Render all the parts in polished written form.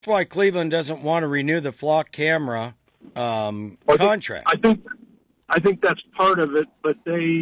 why Cleveland doesn't want to renew the flock camera contract. I think that's part of it, but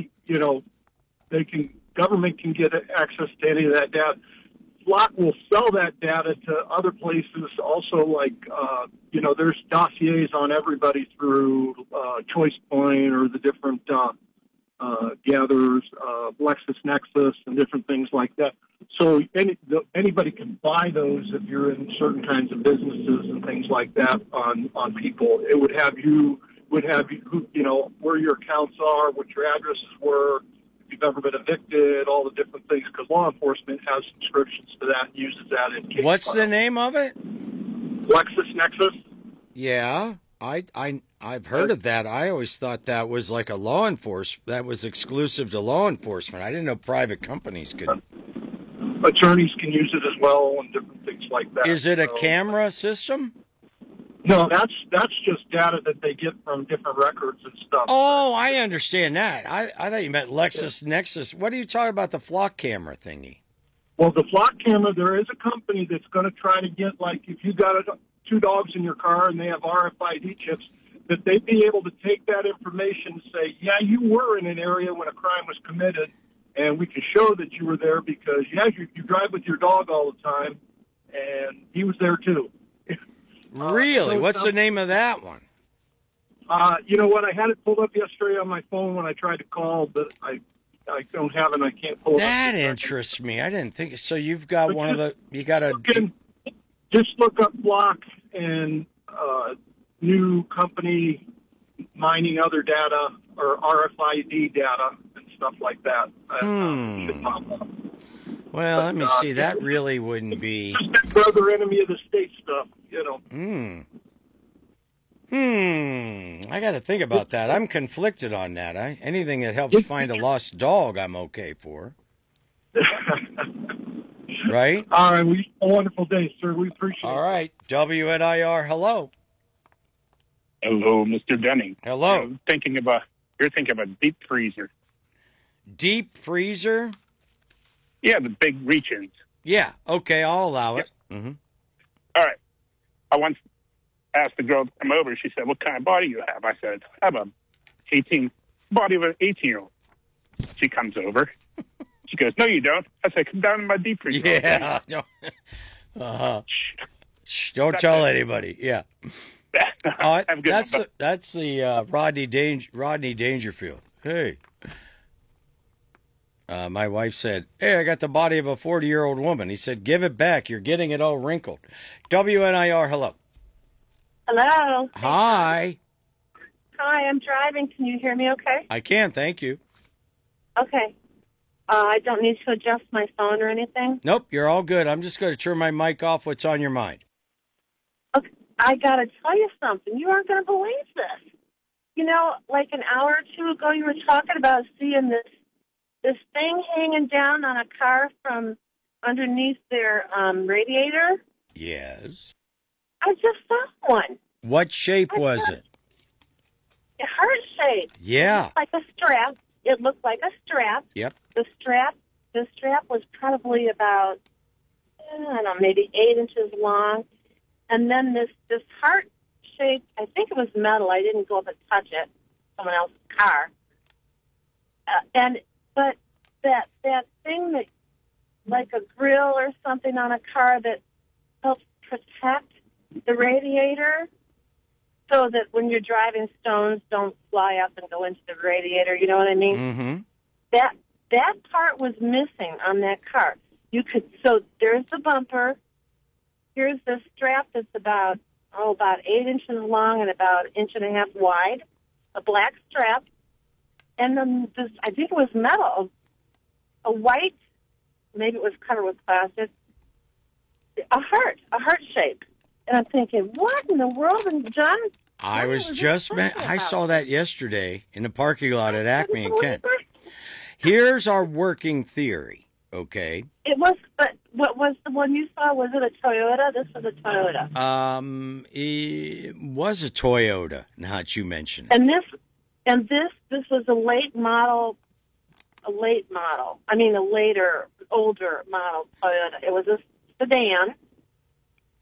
government can get access to any of that data. Flock will sell that data to other places also, like, there's dossiers on everybody through ChoicePoint or the different gatherers, LexisNexis and different things like that. So anybody can buy those if you're in certain kinds of businesses and things like that on people. It would have you where your accounts are, what your addresses were, if you've ever been evicted, all the different things, because law enforcement has subscriptions to that and uses that in case. What's the name of it? LexisNexis. Yeah, I've heard of that. I always thought that was like a law enforcement. That was exclusive to law enforcement. I didn't know private companies could. Attorneys can use it as well and different things like that. Is it a camera system? No, that's just data that they get from different records and stuff. Oh, I understand that. I thought you meant LexisNexis. What are you talking about, the flock camera thingy? Well, the flock camera, there is a company that's going to try to get, like, if you got two dogs in your car and they have RFID chips, that they'd be able to take that information and say, yeah, you were in an area when a crime was committed, and we can show that you were there because, you drive with your dog all the time, and he was there too. Really? What's the name of that one? You know what? I had it pulled up yesterday on my phone when I tried to call, but I don't have it. I can't pull it up. That interests me. I didn't think so. You've got just look up Flock and new company mining other data or RFID data and stuff like that. Well, let me see. That really wouldn't be. Just that brother enemy of the state stuff, I got to think about that. I'm conflicted on that. Anything that helps find a lost dog, I'm okay for. Right? All right. We have a wonderful day, sir. We appreciate it. All right. WNIR, hello. Hello, Mr. Denning. Hello. You're thinking about deep freezer. Deep freezer? Yeah, the big reach-ins. Yeah. Okay, I'll allow it. Mm-hmm. All right. I once asked the girl to come over. She said, "What kind of body you have?" I said, "I have a body of an 18-year-old." She comes over. She goes, "No, you don't." I said, "Come down in my deep freezer." Yeah. Shh, don't tell anybody. Yeah. That's the Rodney Dangerfield. Hey. My wife said, "Hey, I got the body of a 40-year-old woman." He said, "Give it back. You're getting it all wrinkled." WNIR, hello. Hello. Hi. Hi, I'm driving. Can you hear me okay? I can, thank you. Okay. I don't need to adjust my phone or anything? Nope, you're all good. I'm just going to turn my mic off. What's on your mind? Okay. I got to tell you something. You aren't going to believe this. Like an hour or two ago, you were talking about seeing this thing hanging down on a car from underneath their radiator. Yes. I just saw one. What shape was it? A heart shape. Yeah. It looked like a strap. Yep. The strap was probably about, maybe 8 inches long. And then this heart shape, I think it was metal. I didn't go up and touch it. Someone else's car. But that thing that, like a grill or something on a car that helps protect the radiator so that when you're driving, stones don't fly up and go into the radiator, you know what I mean? Mm-hmm. That part was missing on that car. So there's the bumper. Here's the strap that's about 8 inches long and about 1.5 inches wide, a black strap. And then I think it was metal, a white, maybe it was covered with plastic, a heart shape. And I'm thinking, what in the world? And John, I saw that yesterday in the parking lot at Acme in Kent. Here's our working theory, okay? It was, but what was the one you saw? Was it a Toyota? This was a Toyota. It was a Toyota, now that you mention it. And this was a late model. I mean, a later, older model Toyota. It was a sedan.